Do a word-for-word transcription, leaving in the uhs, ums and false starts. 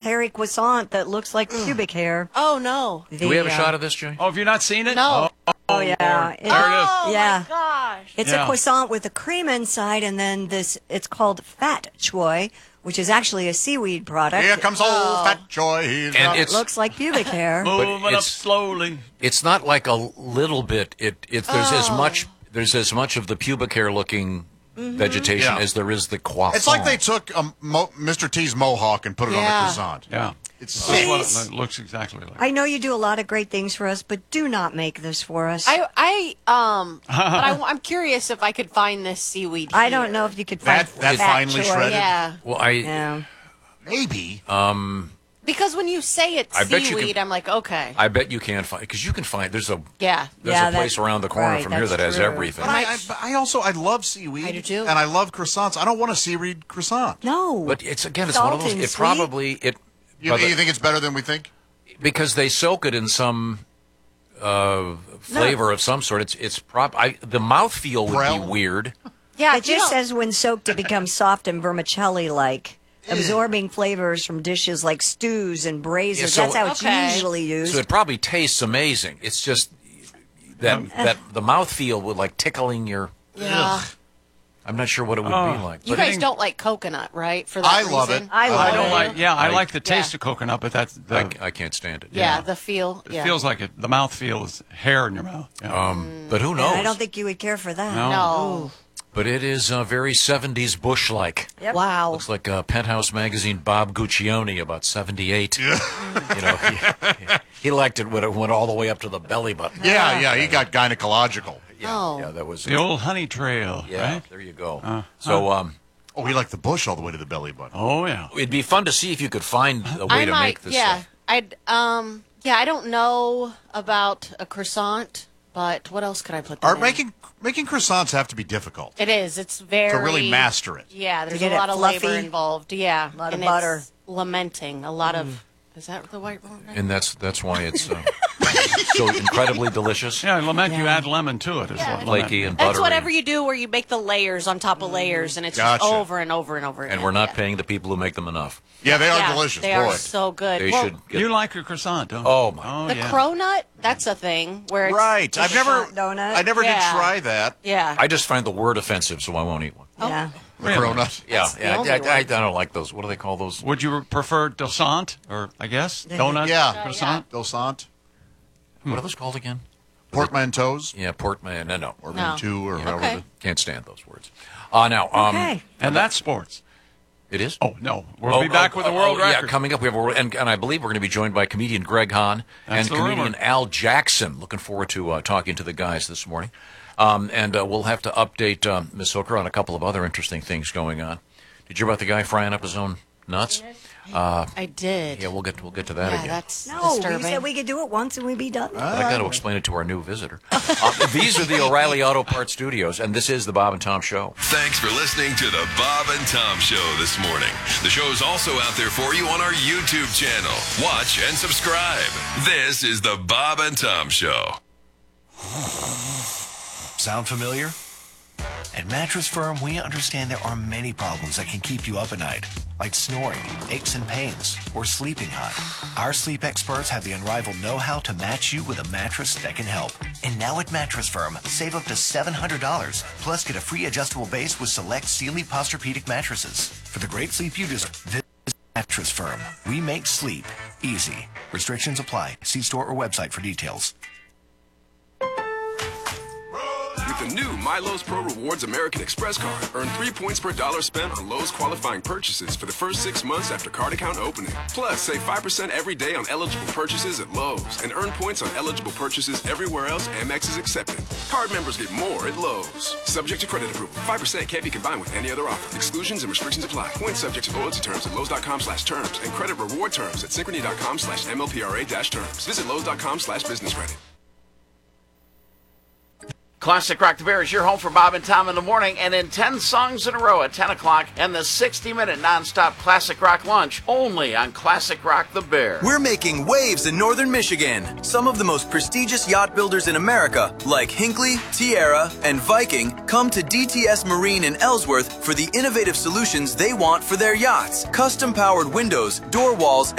hairy croissant that looks like pubic hair. Oh, no. The, Do we have a uh, shot of this, Jay? Oh, have you not seen it? No. Oh, Oh, yeah. Lord. It- There it is. Oh, Yeah. my gosh. It's Yeah. a croissant with a cream inside, and then this, it's called Fat Choy, which is actually a seaweed product. Here comes old Oh. Fat Joy. He's And got- it's- It looks like pubic hair. Moving up it's- slowly. It's not like a little bit. It, it there's as Oh. much there's as much of the pubic hair looking vegetation Yeah. as there is the croissant. It's like they took um, Mo- Mister T's mohawk and put it on Yeah. the croissant. Yeah. It's This is what Please. it looks exactly like. I know you do a lot of great things for us, but do not make this for us. I, I, um, but I, I'm curious if I could find this seaweed I here. don't know if you could find That- that Fat finely Choy. shredded? Yeah. well, I Yeah. maybe. Because when you say it's I bet you seaweed, can- I'm like, okay. I bet you can find because you can find there's a yeah. there's Yeah, a place that- around the corner right, from here that's that has true. everything. But I, I, but I also I love seaweed. I do too. And I love croissants. I don't want a seaweed croissant. No. But it's again, it's one of Salt those. and It sweet? probably it You, by the- you think it's better than we think? because they soak it in some uh, flavor of some sort. It's it's prop. I the mouthfeel would Prel? be weird. Yeah. It you just don't- says when soaked, it becomes soft and vermicelli-like, absorbing flavors from dishes like stews and braisers. Yeah, so- That's how it's Okay. usually used. So it probably tastes amazing. It's just that that the mouthfeel would like tickling your. Yeah. I'm not sure what it would Oh. be like. You But guys don't like coconut, right? For that I love reason? it. I love I don't it. like. Yeah, I, I- like the taste Yeah. of coconut, but that's the. I, I can't stand it. Yeah, Yeah. the feel. it Yeah. feels like it. The mouth feel is hair in your mouth. Yeah. Um, but who knows? I don't think you would care for that. No. No. But it is uh, very seventies Bush-like. Yep. Wow. Looks like uh, Penthouse magazine Bob Guccione about seventy-eight. You know, he, he liked it when it went all the way up to the belly button. Yeah, yeah. He got gynecological. Yeah, Oh. yeah, that was the old honey trail, Yeah, right? there you go. Uh, so um, Oh, he liked the bush all the way to the belly button. Oh yeah. it'd be fun to see if you could find a way I to might. make this yeah. stuff. I'd. Um. Yeah. I don't know about a croissant, but what else could I put? That Are in? making making croissants have to be difficult It is. It's very to really master it. Yeah, there's get a it lot of labor fluffy? involved. Yeah, A lot of and butter. It's lamenting a lot of. Is that the white one? And that's that's why it's uh, so incredibly delicious, Yeah, I lament you add lemon to it. Is Yeah. what flaky lament- and buttery. That's whatever you do where you make the layers on top of layers, and it's Gotcha. just over and over and over again. And we're not yeah. paying the people who make them enough. Yeah, they are Yeah, delicious. They boy. are so good. They well, should get. You like a croissant, don't you? Oh, my- Oh the yeah. cronut, that's a thing where it's Right. I've never Croissant donut? I never Yeah. did try that. Yeah. I just find the word offensive, so I won't eat one. Yeah. The Really? cronut. Yeah, the yeah. only I, I, I one. don't like those. What do they call those? Would you prefer croissant or I guess donut? Yeah. croissant. Dosant. What are those called again? Portmanteaus. Yeah, portman. No, no. Or No. mantou or however. Okay. the- Can't stand those words. Uh, now, um, Okay. And that's sports. it is. Oh no, we'll Oh, be back oh, with a oh, world oh, record. Yeah, coming up, we have a world, and, and I believe we're going to be joined by comedian Greg Hahn That's and the comedian rumor. Al Jackson. Looking forward to uh, talking to the guys this morning. Um, and uh, we'll have to update um, Miss Hooker on a couple of other interesting things going on. Did you hear about the guy frying up his own nuts? Uh, I did. yeah, we'll get we'll get to that Yeah, again. that's No, disturbing. you said we could do it once and we'd be done. But I got to explain it to our new visitor. Uh, these are the O'Reilly Auto Parts Studios, and this is the Bob and Tom Show. Thanks for listening to the Bob and Tom Show this morning. The show is also out there for you on our YouTube channel. Watch and subscribe. This is the Bob and Tom Show. Sound familiar? At Mattress Firm, we understand there are many problems that can keep you up at night, like snoring, aches and pains, or sleeping hot. Our sleep experts have the unrivaled know-how to match you with a mattress that can help. And now at Mattress Firm, save up to seven hundred dollars, plus get a free adjustable base with select Sealy Posturepedic mattresses. For the great sleep you deserve, visit Mattress Firm. We make sleep easy. Restrictions apply. See store or website for details. With the new My Lowe's Pro Rewards American Express card, earn three points per dollar spent on Lowe's qualifying purchases for the first six months after card account opening. Plus, save five percent every day on eligible purchases at Lowe's and earn points on eligible purchases everywhere else Amex is accepted. Card members get more at Lowe's. Subject to credit approval. five percent can't be combined with any other offer. Exclusions and restrictions apply. Points subject to loyalty terms at Lowe's.com slash terms and credit reward terms at Synchrony.com slash MLPRA dash terms. Visit Lowe's.com slash business credit. Classic Rock the Bear is your home for Bob and Tom in the morning, and then ten songs in a row at ten o'clock and the sixty minute nonstop Classic Rock lunch only on Classic Rock the Bear. We're making waves in northern Michigan. Some of the most prestigious yacht builders in America, like Hinckley, Tierra, and Viking, come to D T S Marine in Ellsworth for the innovative solutions they want for their yachts. Custom-powered windows, door walls,